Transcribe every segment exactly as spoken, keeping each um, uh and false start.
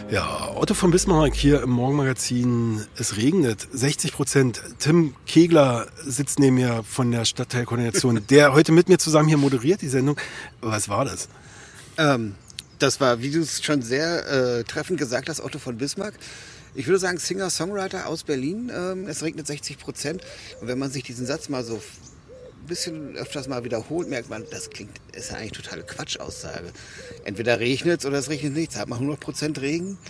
Ja, Otto von Bismarck hier im Morgenmagazin. Es regnet. sechzig Prozent. Tim Kegler sitzt neben mir von der Stadtteilkoordination, der heute mit mir zusammen hier moderiert, die Sendung. Was war das? Ähm, das war, wie du es schon sehr äh, treffend gesagt hast, Otto von Bismarck. Ich würde sagen, Singer-Songwriter aus Berlin. Ähm, es regnet sechzig Prozent. Und wenn man sich diesen Satz mal so ein bisschen öfters mal wiederholt, merkt man, das klingt, ist ja eigentlich totale Quatschaussage. Entweder regnet es oder es regnet nichts. Hat man hundert Prozent Regen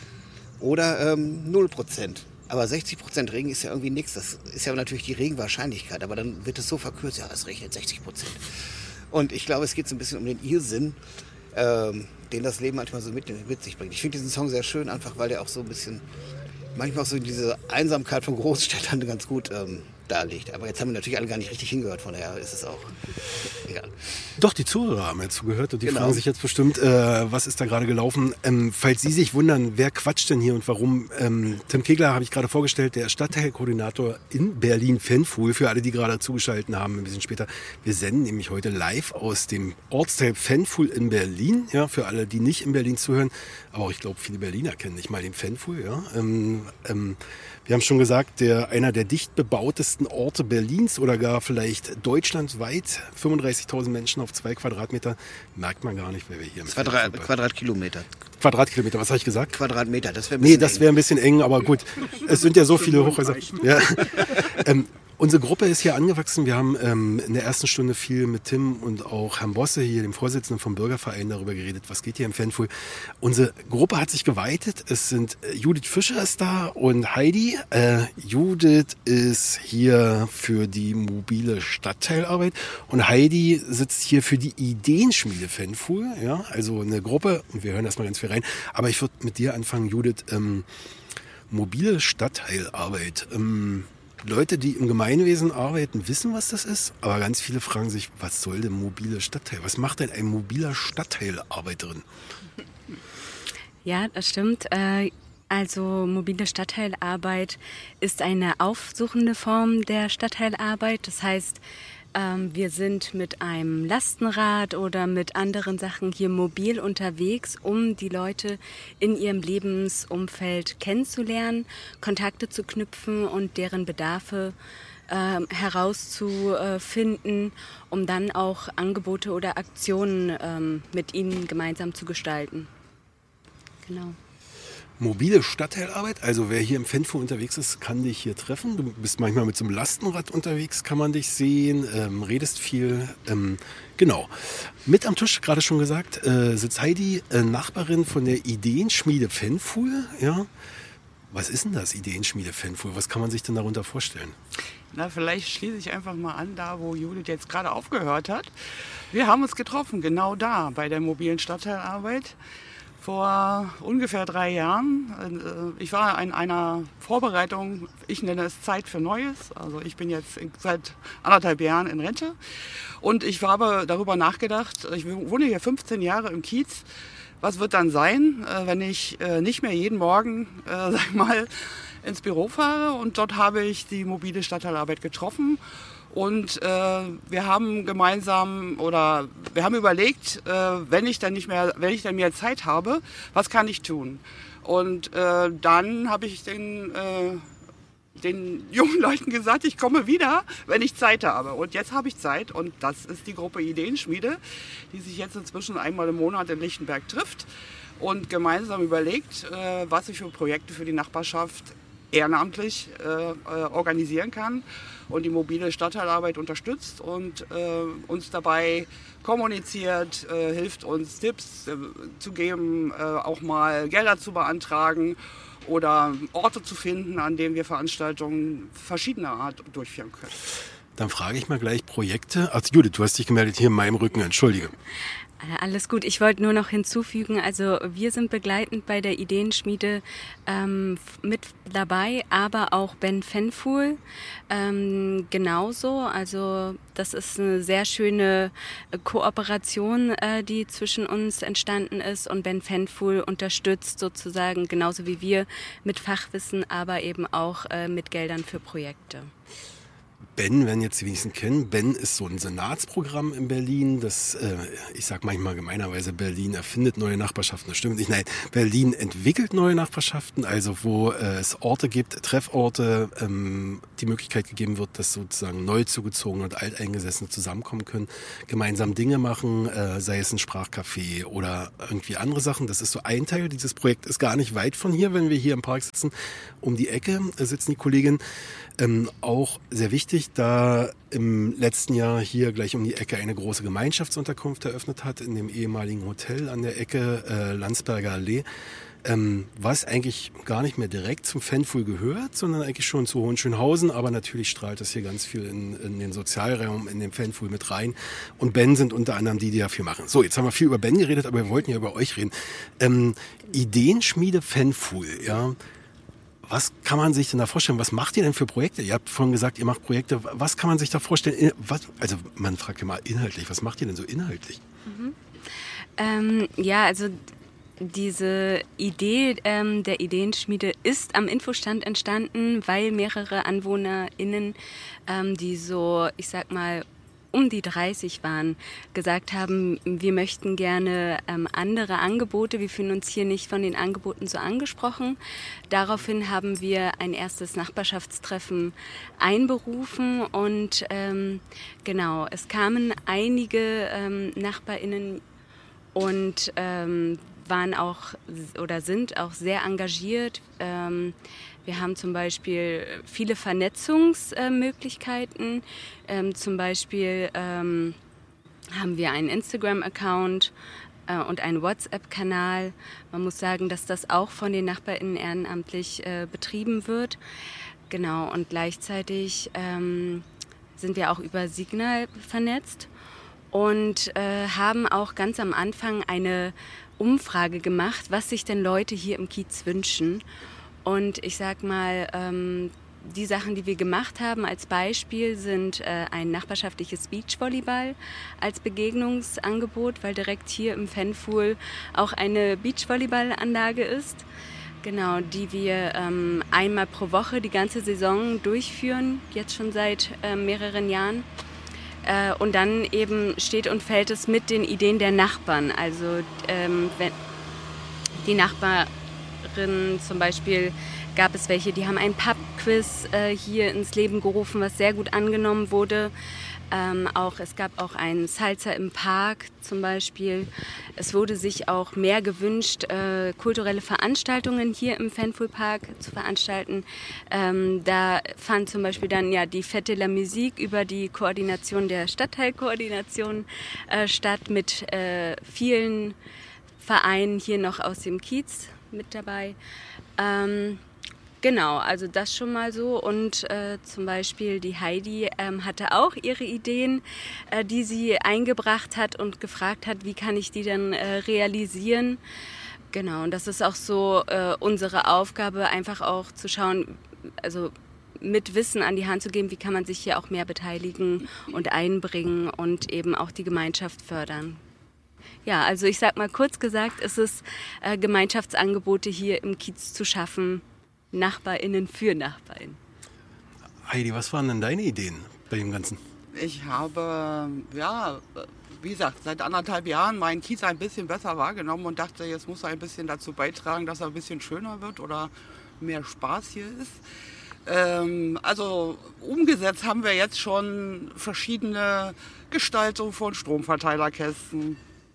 oder ähm, null Prozent. Aber sechzig Prozent Regen ist ja irgendwie nichts. Das ist ja natürlich die Regenwahrscheinlichkeit. Aber dann wird es so verkürzt, ja, es regnet sechzig Prozent. Und ich glaube, es geht so ein bisschen um den Irrsinn, ähm, den das Leben manchmal so mit, mit sich bringt. Ich finde diesen Song sehr schön, einfach weil der auch so ein bisschen, manchmal auch so diese Einsamkeit von Großstädtern ganz gut ähm, darlegt. Aber jetzt haben wir natürlich alle gar nicht richtig hingehört, von daher ist es auch egal. Doch, die Zuhörer haben ja zugehört und die Genau. fragen sich jetzt bestimmt, äh, was ist da gerade gelaufen. Ähm, falls Sie sich wundern, wer quatscht denn hier und warum, ähm, Tim Kegler habe ich gerade vorgestellt, der Stadtteilkoordinator in Berlin-Pfännfuhl, für alle, die gerade zugeschaltet haben, ein bisschen später. Wir senden nämlich heute live aus dem Ortsteil Pfännfuhl in Berlin, ja, für alle, die nicht in Berlin zuhören. Aber auch, ich glaube, viele Berliner kennen nicht mal den Pfännfuhl, ja. Ähm, ähm, Wir haben schon gesagt, der, einer der dicht bebautesten Orte Berlins oder gar vielleicht deutschlandweit. fünfunddreißigtausend Menschen auf zwei Quadratmeter. Merkt man gar nicht, wer wir hier im Quadrat, Quadratkilometer. Quadratkilometer, was habe ich gesagt? Quadratmeter, das wäre ein Nee, bisschen das wäre ein bisschen eng, aber gut. Es sind ja so viele Hochhäuser. Ja. ähm, unsere Gruppe ist hier angewachsen. Wir haben ähm, in der ersten Stunde viel mit Tim und auch Herrn Bosse, hier dem Vorsitzenden vom Bürgerverein, darüber geredet, was geht hier im Pfännfuhl. Unsere Gruppe hat sich geweitet. Es sind äh, Judith Fischer ist da und Heidi. Äh, Judith ist hier für die mobile Stadtteilarbeit und Heidi sitzt hier für die Ideenschmiede Pfännfuhl. Ja, also eine Gruppe, und wir hören erstmal ganz viel rein. Aber ich würde mit dir anfangen, Judith. Ähm, mobile Stadtteilarbeit. Ähm, Leute, die im Gemeinwesen arbeiten, wissen, was das ist. Aber ganz viele fragen sich, was soll denn mobile Stadtteil? Was macht denn ein mobiler Stadtteilarbeiterin? Ja, das stimmt. Also mobile Stadtteilarbeit ist eine aufsuchende Form der Stadtteilarbeit. Das heißt, wir sind mit einem Lastenrad oder mit anderen Sachen hier mobil unterwegs, um die Leute in ihrem Lebensumfeld kennenzulernen, Kontakte zu knüpfen und deren Bedarfe äh, herauszufinden, um dann auch Angebote oder Aktionen ähm, mit ihnen gemeinsam zu gestalten. Genau. Mobile Stadtteilarbeit, also wer hier im Pfännfuhl unterwegs ist, kann dich hier treffen. Du bist manchmal mit so einem Lastenrad unterwegs, kann man dich sehen, ähm, redest viel. Ähm, genau. Mit am Tisch, gerade schon gesagt, äh, sitzt Heidi, äh, Nachbarin von der Ideenschmiede Pfännfuhl. Ja. Was ist denn das, Ideenschmiede Pfännfuhl? Was kann man sich denn darunter vorstellen? Na, vielleicht schließe ich einfach mal an, da wo Judith jetzt gerade aufgehört hat. Wir haben uns getroffen, genau da, bei der mobilen Stadtteilarbeit. Vor ungefähr drei Jahren. Ich war in einer Vorbereitung, ich nenne es Zeit für Neues. Also ich bin jetzt seit anderthalb Jahren in Rente. Und ich habe darüber nachgedacht, ich wohne hier fünfzehn Jahre im Kiez. Was wird dann sein, wenn ich nicht mehr jeden Morgen, sag ich mal, ins Büro fahre? Und dort habe ich die mobile Stadtteilarbeit getroffen. Und äh, wir haben gemeinsam oder wir haben überlegt, äh, wenn ich dann nicht mehr, wenn ich dann mehr Zeit habe, was kann ich tun? Und äh, dann habe ich den, äh, den jungen Leuten gesagt, ich komme wieder, wenn ich Zeit habe. Und jetzt habe ich Zeit und das ist die Gruppe Ideenschmiede, die sich jetzt inzwischen einmal im Monat in Lichtenberg trifft und gemeinsam überlegt, äh, was ich für Projekte für die Nachbarschaft ehrenamtlich äh, äh, organisieren kann und die mobile Stadtteilarbeit unterstützt und äh, uns dabei kommuniziert, äh, hilft uns Tipps äh, zu geben, äh, auch mal Gelder zu beantragen oder Orte zu finden, an denen wir Veranstaltungen verschiedener Art durchführen können. Dann frage ich mal gleich Projekte. Ach, Judith, du hast dich gemeldet hier in meinem Rücken, entschuldige. Alles gut. Ich wollte nur noch hinzufügen, also wir sind begleitend bei der Ideenschmiede ähm, mit dabei, aber auch Ben Pfännfuhl ähm, genauso. Also das ist eine sehr schöne Kooperation, äh, die zwischen uns entstanden ist und Ben Pfännfuhl unterstützt sozusagen genauso wie wir mit Fachwissen, aber eben auch äh, mit Geldern für Projekte. Ben, wenn jetzt die wenigsten kennen, Ben ist so ein Senatsprogramm in Berlin, das, äh, ich sag manchmal gemeinerweise, Berlin erfindet neue Nachbarschaften, das stimmt nicht, nein, Berlin entwickelt neue Nachbarschaften, also wo äh, es Orte gibt, Trefforte, ähm, die Möglichkeit gegeben wird, dass sozusagen neu zugezogene und Alteingesessene zusammenkommen können, gemeinsam Dinge machen, äh, sei es ein Sprachcafé oder irgendwie andere Sachen, das ist so ein Teil, dieses Projekt ist gar nicht weit von hier, wenn wir hier im Park sitzen, um die Ecke äh, sitzen die Kolleginnen. Ähm, auch sehr wichtig, da im letzten Jahr hier gleich um die Ecke eine große Gemeinschaftsunterkunft eröffnet hat, in dem ehemaligen Hotel an der Ecke äh, Landsberger Allee, ähm, was eigentlich gar nicht mehr direkt zum Fanpool gehört, sondern eigentlich schon zu Hohenschönhausen, aber natürlich strahlt das hier ganz viel in, in den Sozialraum, in den Fanpool mit rein. Und Ben sind unter anderem die, die dafür machen. So, jetzt haben wir viel über Ben geredet, aber wir wollten ja über euch reden. Ähm, Ideenschmiede Fanpool, ja. Was kann man sich denn da vorstellen? Was macht ihr denn für Projekte? Ihr habt vorhin gesagt, ihr macht Projekte. Was kann man sich da vorstellen? Was, also man fragt ja mal inhaltlich, was macht ihr denn so inhaltlich? Mhm. Ähm, ja, also diese Idee ähm, der Ideenschmiede ist am Infostand entstanden, weil mehrere AnwohnerInnen, ähm, die so, ich sag mal, um die dreißig waren, gesagt haben, wir möchten gerne ähm, andere Angebote. Wir fühlen uns hier nicht von den Angeboten so angesprochen. Daraufhin haben wir ein erstes Nachbarschaftstreffen einberufen und ähm, genau, es kamen einige ähm, NachbarInnen und ähm, waren auch oder sind auch sehr engagiert. Ähm, Wir haben zum Beispiel viele Vernetzungsmöglichkeiten. Ähm, zum Beispiel ähm, haben wir einen Instagram-Account äh, und einen WhatsApp-Kanal. Man muss sagen, dass das auch von den NachbarInnen ehrenamtlich äh, betrieben wird. Genau, und gleichzeitig ähm, sind wir auch über Signal vernetzt und äh, haben auch ganz am Anfang eine Umfrage gemacht, was sich denn Leute hier im Kiez wünschen. Und ich sag mal, ähm, die Sachen, die wir gemacht haben als Beispiel, sind äh, ein nachbarschaftliches Beachvolleyball als Begegnungsangebot, weil direkt hier im Fanpool auch eine Beachvolleyballanlage ist. Genau, die wir ähm, einmal pro Woche die ganze Saison durchführen, jetzt schon seit äh, mehreren Jahren. Äh, und dann eben steht und fällt es mit den Ideen der Nachbarn. Also ähm, wenn die Nachbarn zum Beispiel gab es welche, die haben ein Pub-Quiz äh, hier ins Leben gerufen, was sehr gut angenommen wurde. Ähm, auch, es gab auch einen Salsa im Park zum Beispiel. Es wurde sich auch mehr gewünscht, äh, kulturelle Veranstaltungen hier im Fanpool-Park zu veranstalten. Ähm, da fand zum Beispiel dann ja die Fête de la Musique über die Koordination der Stadtteilkoordination äh, statt mit äh, vielen Vereinen hier noch aus dem Kiez mit dabei. Ähm, genau, also das schon mal so. Und äh, zum Beispiel die Heidi ähm, hatte auch ihre Ideen, äh, die sie eingebracht hat und gefragt hat, wie kann ich die denn äh, realisieren. Genau, und das ist auch so äh, unsere Aufgabe, einfach auch zu schauen, also mit Wissen an die Hand zu geben, wie kann man sich hier auch mehr beteiligen und einbringen und eben auch die Gemeinschaft fördern. Ja, also ich sag mal kurz gesagt, ist es äh, Gemeinschaftsangebote hier im Kiez zu schaffen, NachbarInnen für NachbarInnen. Heidi, was waren denn deine Ideen bei dem Ganzen? Ich habe, ja, wie gesagt, seit anderthalb Jahren meinen Kiez ein bisschen besser wahrgenommen und dachte, jetzt muss er ein bisschen dazu beitragen, dass er ein bisschen schöner wird oder mehr Spaß hier ist. Ähm, also umgesetzt haben wir jetzt schon verschiedene Gestaltungen von Stromverteilerkästen.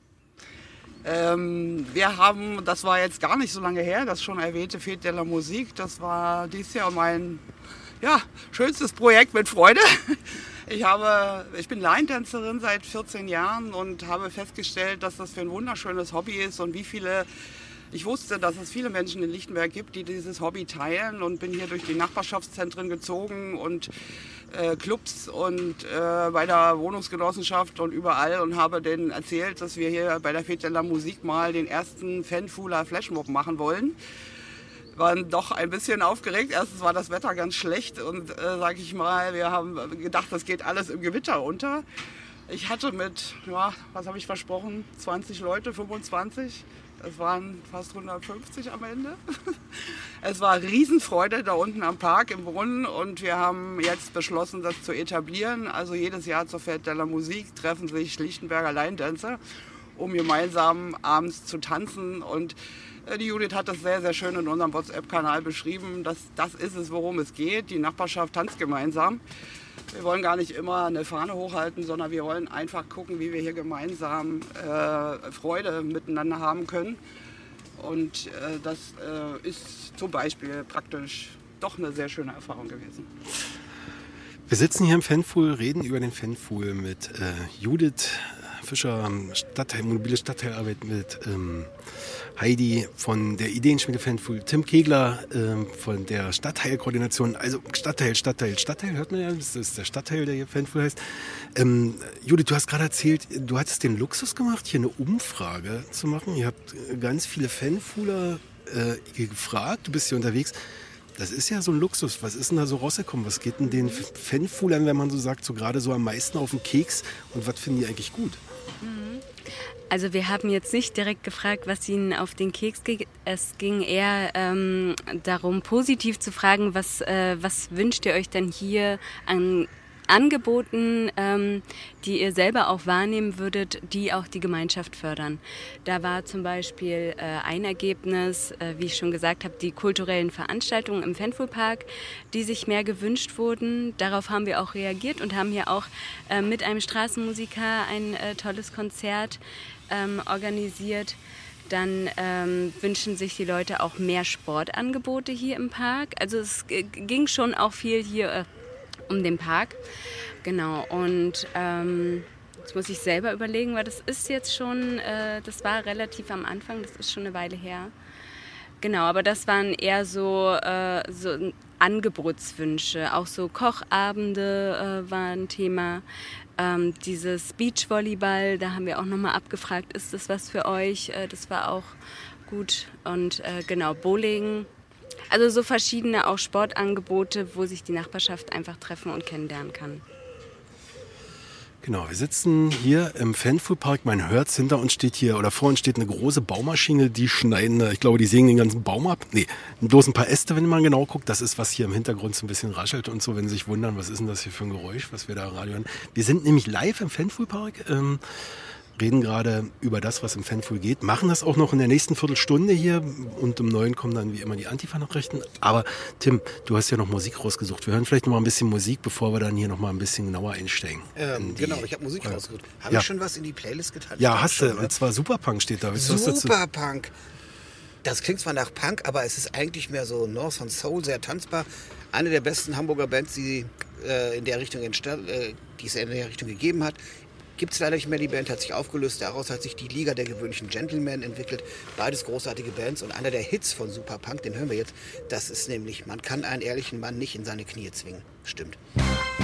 Ähm, wir haben, das war jetzt gar nicht so lange her, das schon erwähnte Fête de la Musique, das war dieses Jahr mein ja, schönstes Projekt mit Freude. Ich, habe, ich bin Laientänzerin seit vierzehn Jahren und habe festgestellt, dass das für ein wunderschönes Hobby ist und wie viele, ich wusste, dass es viele Menschen in Lichtenberg gibt, die dieses Hobby teilen und bin hier durch die Nachbarschaftszentren gezogen und äh, Clubs und äh, bei der Wohnungsgenossenschaft und überall und habe denen erzählt, dass wir hier bei der Fête de la Musique mal den ersten Fanpooler Flashmob machen wollen. Waren doch ein bisschen aufgeregt. Erstens war das Wetter ganz schlecht und äh, sage ich mal, wir haben gedacht, das geht alles im Gewitter unter. Ich hatte mit, ja, was habe ich versprochen, zwanzig Leute, fünfundzwanzig. Es waren fast hundertfünfzig am Ende. Es war Riesenfreude da unten am Park im Brunnen und wir haben jetzt beschlossen, das zu etablieren. Also jedes Jahr zur Fête de la Musique treffen sich Lichtenberger Line-Dancer, um gemeinsam abends zu tanzen. Und die Judith hat das sehr, sehr schön in unserem WhatsApp-Kanal beschrieben. Das, das ist es, worum es geht. Die Nachbarschaft tanzt gemeinsam. Wir wollen gar nicht immer eine Fahne hochhalten, sondern wir wollen einfach gucken, wie wir hier gemeinsam äh, Freude miteinander haben können. Und äh, das äh, ist zum Beispiel praktisch doch eine sehr schöne Erfahrung gewesen. Wir sitzen hier im Fanpool, reden über den Fanpool mit äh, Judith Fischer, Stadtteil, mobile Stadtteilarbeit mit ähm, Heidi von der Ideenschmiede Fanpool, Tim Kegler ähm, von der Stadtteilkoordination, also Stadtteil, Stadtteil, Stadtteil, hört man ja, das ist der Stadtteil, der hier Fanpool heißt. Ähm, Judith, du hast gerade erzählt, du hattest den Luxus gemacht, hier eine Umfrage zu machen. Ihr habt ganz viele Fanpooler äh, gefragt, du bist hier unterwegs. Das ist ja so ein Luxus. Was ist denn da so rausgekommen? Was geht denn den Fanpoolern, wenn man so sagt, so gerade so am meisten auf den Keks? Und was finden die eigentlich gut? Also wir haben jetzt nicht direkt gefragt, was ihnen auf den Keks ging. Es ging eher ähm, darum, positiv zu fragen, was, äh, was wünscht ihr euch denn hier an Angeboten, ähm, die ihr selber auch wahrnehmen würdet, die auch die Gemeinschaft fördern. Da war zum Beispiel äh, ein Ergebnis, äh, wie ich schon gesagt habe, die kulturellen Veranstaltungen im Fanpool-Park, die sich mehr gewünscht wurden. Darauf haben wir auch reagiert und haben hier auch äh, mit einem Straßenmusiker ein äh, tolles Konzert ähm, organisiert. Dann ähm, wünschen sich die Leute auch mehr Sportangebote hier im Park. Also es g- ging schon auch viel hier äh, um den Park. Genau, und ähm, jetzt muss ich selber überlegen, weil das ist jetzt schon, äh, das war relativ am Anfang, das ist schon eine Weile her. Genau, aber das waren eher so, äh, so Angebotswünsche, auch so Kochabende äh, waren ein Thema. Ähm, dieses Beachvolleyball, da haben wir auch nochmal abgefragt, ist das was für euch? Äh, das war auch gut. Und äh, genau, Bowling. Also so verschiedene auch Sportangebote, wo sich die Nachbarschaft einfach treffen und kennenlernen kann. Genau, wir sitzen hier im Fanpool-Park. Man hört es, hinter uns steht hier, oder vor uns steht eine große Baumaschine, die schneiden, ich glaube, die sägen den ganzen Baum ab. Nee, bloß ein paar Äste, wenn man genau guckt. Das ist, was hier im Hintergrund so ein bisschen raschelt und so, wenn Sie sich wundern, was ist denn das hier für ein Geräusch, was wir da im Radio hören. Wir sind nämlich live im Fanpool-Park. Ähm, reden gerade über das, was im Fanpool geht, machen das auch noch in der nächsten Viertelstunde hier und um neun kommen dann wie immer die Antifa-Nachrichten. Aber Tim, du hast ja noch Musik rausgesucht. Wir hören vielleicht noch mal ein bisschen Musik, bevor wir dann hier noch mal ein bisschen genauer einsteigen. Ähm, genau, ich habe Musik rausgesucht. Habe ja. ich schon was in die Playlist getan? Ja, hast du. Und zwar Superpunk steht da. Superpunk. Das klingt zwar nach Punk, aber es ist eigentlich mehr so Northern Soul, sehr tanzbar. Eine der besten Hamburger Bands, die, äh, in der Richtung entstand, äh, die es in der Richtung gegeben hat. Gibt es leider nicht mehr, die Band hat sich aufgelöst, daraus hat sich die Liga der gewöhnlichen Gentlemen entwickelt. Beides großartige Bands und einer der Hits von Superpunk, den hören wir jetzt, das ist nämlich, man kann einen ehrlichen Mann nicht in seine Knie zwingen. Stimmt.